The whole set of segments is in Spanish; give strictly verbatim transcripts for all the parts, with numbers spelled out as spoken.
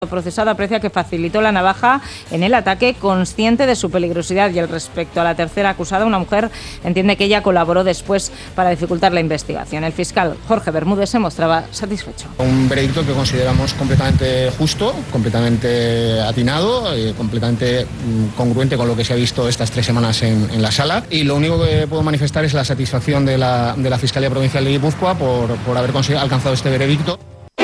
procesado aprecia que facilitó la navaja en el ataque, consciente de su peligrosidad. Y el respecto a la tercera acusada, una mujer entiende que ella colaboró después para dificultar la investigación. El fiscal Jorge Bermúdez se mostraba satisfecho. Un veredicto que consideramos completamente justo, completamente atinado, eh, completamente congruente con lo que se ha visto estas tres semanas en, en la sala. Y lo único que puedo manifestar es la satisfacción de la, de la Fiscalía Provincial de Guipúzcoa por, por haber alcanzado este veredicto.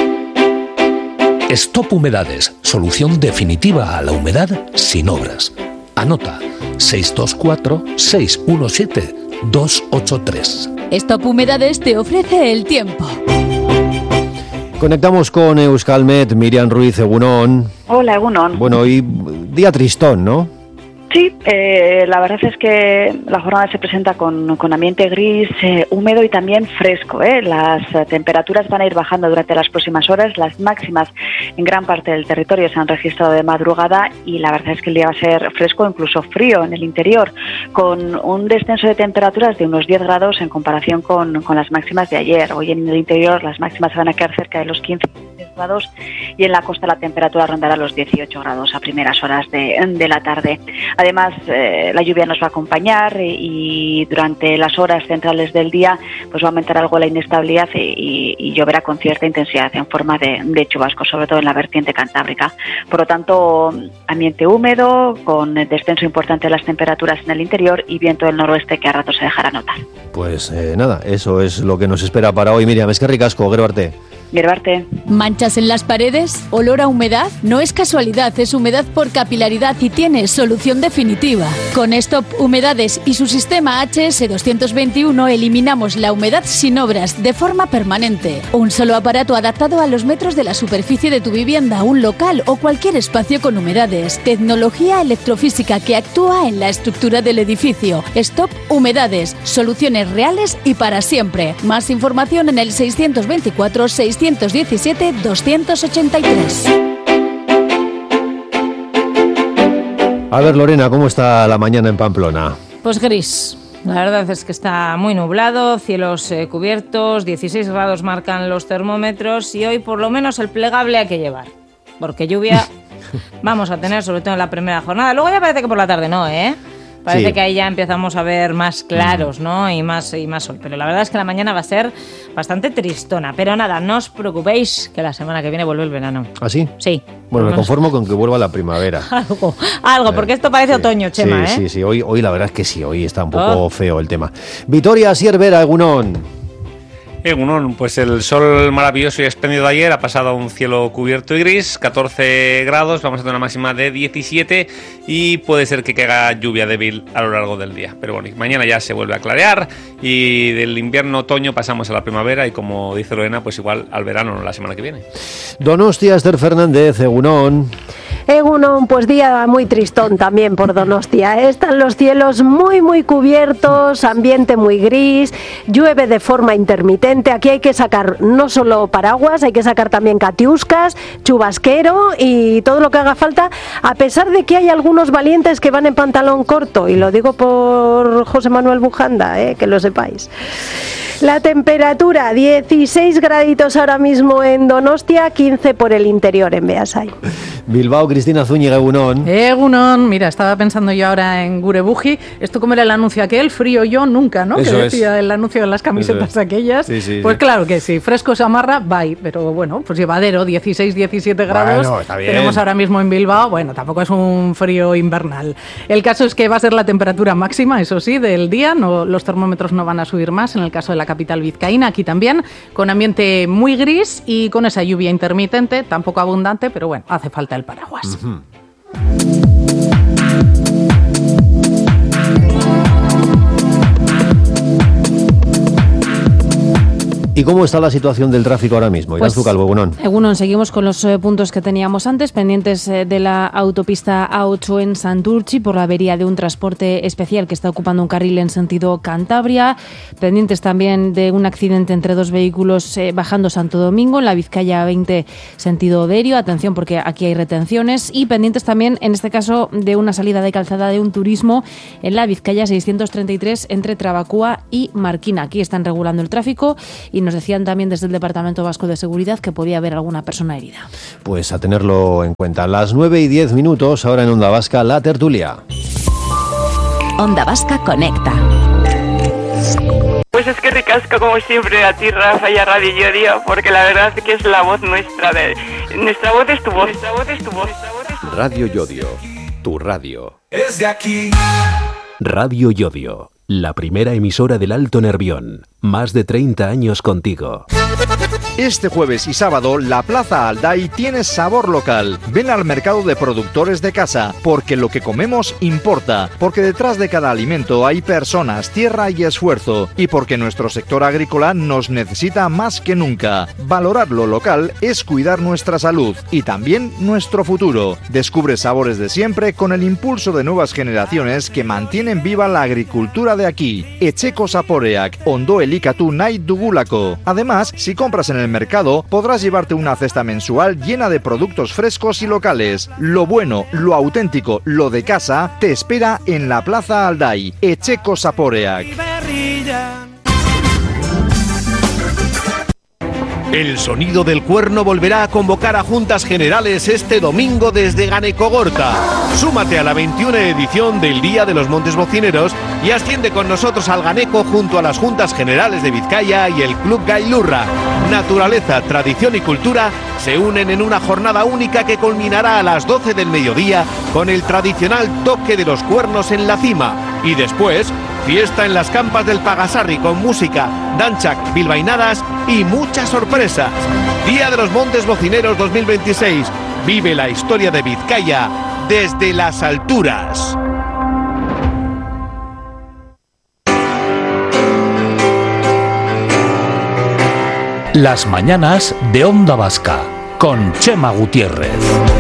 Stop Humedades, solución definitiva a la humedad sin obras. Anota seis dos cuatro, seis uno siete, dos ocho tres. Stop Humedades te ofrece el tiempo. Conectamos con Euskalmet, Miriam Ruiz, Egunon. Hola, Egunon. Bueno, hoy día tristón, ¿no? Sí, eh, la verdad es que la jornada se presenta con, con ambiente gris, eh, húmedo y también fresco. ¿eh? Las eh, temperaturas van a ir bajando durante las próximas horas. Las máximas en gran parte del territorio se han registrado de madrugada y la verdad es que el día va a ser fresco, incluso frío en el interior, con un descenso de temperaturas de unos diez grados en comparación con, con las máximas de ayer. Hoy en el interior las máximas se van a quedar cerca de los quince grados y en la costa la temperatura rondará los dieciocho grados a primeras horas de, de la tarde. Además, eh, la lluvia nos va a acompañar y, y durante las horas centrales del día pues va a aumentar algo la inestabilidad y, y, y lloverá con cierta intensidad en forma de, de chubascos, sobre todo en la vertiente cantábrica. Por lo tanto, ambiente húmedo, con descenso importante de las temperaturas en el interior y viento del noroeste que a rato se dejará notar. Pues eh, nada, eso es lo que nos espera para hoy. Miriam, es que ricasco, gero arte. Gerbarte. ¿Manchas en las paredes? ¿Olor a humedad? No es casualidad, es humedad por capilaridad y tiene solución definitiva. Con Stop Humedades y su sistema H S doscientos veintiuno eliminamos la humedad sin obras de forma permanente. Un solo aparato adaptado a los metros de la superficie de tu vivienda, un local o cualquier espacio con humedades. Tecnología electrofísica que actúa en la estructura del edificio. Stop Humedades. Soluciones reales y para siempre. Más información en el seiscientos veinticuatro seiscientos diecisiete doscientos ochenta y tres. A ver, Lorena, ¿cómo está la mañana en Pamplona? Pues gris. La verdad es que está muy nublado, cielos eh, cubiertos, dieciséis grados marcan los termómetros y hoy por lo menos el plegable hay que llevar, porque lluvia vamos a tener sobre todo en la primera jornada. Luego ya parece que por la tarde no, ¿eh? Parece sí. que ahí ya empezamos a ver más claros, ¿no? Y más, y más sol. Pero la verdad es que la mañana va a ser bastante tristona. Pero nada, no os preocupéis que la semana que viene vuelve el verano. ¿Ah, sí? Sí. Bueno, me conformo con que vuelva la primavera. algo, algo, porque esto parece sí. otoño, Chema, sí, ¿eh? Sí, sí, hoy, hoy la verdad es que sí, hoy está un poco oh. feo el tema. Vitoria Siervera, Egunon. Egunon, pues el sol maravilloso y espléndido ayer ha pasado a un cielo cubierto y gris, catorce grados, vamos a tener una máxima de diecisiete y puede ser que caiga lluvia débil a lo largo del día. Pero bueno, mañana ya se vuelve a clarear y del invierno-otoño pasamos a la primavera y como dice Lorena, pues igual al verano la semana que viene. Donostia, Esther Fernández, Egunon. Egunon, pues día muy tristón también por Donostia. Están los cielos muy muy cubiertos, ambiente muy gris, llueve de forma intermitente. Aquí hay que sacar no solo paraguas, hay que sacar también catiuscas, chubasquero y todo lo que haga falta, a pesar de que hay algunos valientes que van en pantalón corto, y lo digo por José Manuel Bujanda, eh, que lo sepáis. La temperatura, dieciséis graditos ahora mismo en Donostia, quince por el interior en Beasain. Bilbao, Cristina Zúñiga, Egunon. Egunon, mira, estaba pensando yo ahora en Gurebuji. Esto como era el anuncio aquel, frío yo nunca, ¿no? Eso que decía es. El anuncio de las camisetas es. aquellas. Sí, sí, pues sí. claro que sí, fresco se amarra, bye. Pero bueno, pues llevadero, dieciséis, diecisiete grados. Bueno, está bien. Tenemos ahora mismo en Bilbao, bueno, tampoco es un frío invernal. El caso es que va a ser la temperatura máxima, eso sí, del día. No, los termómetros no van a subir más, en el caso de la capital vizcaína. Aquí también, con ambiente muy gris y con esa lluvia intermitente, tampoco abundante, pero bueno, hace falta el paraguas. Uh-huh. ¿Y cómo está la situación del tráfico ahora mismo? Pues, Iranzu Calvo, Egunon. Egunon, seguimos con los eh, puntos que teníamos antes, pendientes eh, de la autopista A ocho en Santurtzi por la avería de un transporte especial que está ocupando un carril en sentido Cantabria, pendientes también de un accidente entre dos vehículos eh, bajando Santo Domingo en la Vizcaya veinte sentido Derio, atención porque aquí hay retenciones, y pendientes también en este caso de una salida de calzada de un turismo en la Vizcaya seiscientos treinta y tres entre Trabacúa y Marquina. Aquí están regulando el tráfico y nos decían también desde el Departamento Vasco de Seguridad que podía haber alguna persona herida. Pues a tenerlo en cuenta. Las nueve y diez minutos, ahora en Onda Vasca, la tertulia. Onda Vasca Conecta. Pues es que ricasco como siempre a ti, Rafa, y a Radio Llodio, porque la verdad es que es la voz nuestra. De, nuestra voz es tu voz, nuestra voz es tu voz. Radio Llodio, tu radio. Es de aquí. Radio Llodio, la primera emisora del Alto Nervión. Más de treinta años contigo. Este jueves y sábado, la Plaza Alday tiene sabor local. Ven al mercado de productores de casa, porque lo que comemos importa, porque detrás de cada alimento hay personas, tierra y esfuerzo, y porque nuestro sector agrícola nos necesita más que nunca. Valorar lo local es cuidar nuestra salud y también nuestro futuro. Descubre sabores de siempre con el impulso de nuevas generaciones que mantienen viva la agricultura de aquí. Etxeko Zaporeak, Ondo Elikatu Nahi Dugulako. Además, si compras en el mercado, podrás llevarte una cesta mensual llena de productos frescos y locales. Lo bueno, lo auténtico, lo de casa, te espera en la Plaza Alday. Etxeko Zaporeak. El sonido del cuerno volverá a convocar a Juntas Generales este domingo desde Ganekogorta. Súmate a la veintiuna edición del Día de los Montes Bocineros y asciende con nosotros al Ganeco junto a las Juntas Generales de Vizcaya y el Club Gailurra. Naturaleza, tradición y cultura se unen en una jornada única que culminará a las doce del mediodía con el tradicional toque de los cuernos en la cima. Y después, fiesta en las campas del Pagasarri con música, danchak, bilbainadas y muchas sorpresas. Día de los Montes Bocineros dos mil veintiséis. Vive la historia de Vizcaya desde las alturas. Las mañanas de Onda Vasca con Chema Gutiérrez.